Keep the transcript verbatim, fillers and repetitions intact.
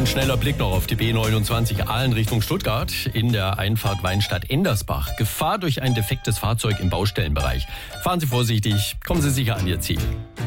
Ganz schneller Blick noch auf die B neunundzwanzig Aalen Richtung Stuttgart. In der Einfahrt Weinstadt-Endersbach. Gefahr durch ein defektes Fahrzeug im Baustellenbereich. Fahren Sie vorsichtig, kommen Sie sicher an Ihr Ziel.